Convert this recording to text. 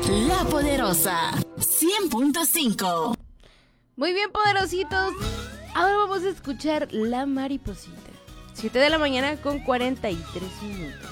La Poderosa 100.5. Muy bien, poderositos. Ahora vamos a escuchar La Mariposita. 7 de la mañana con 43 minutos.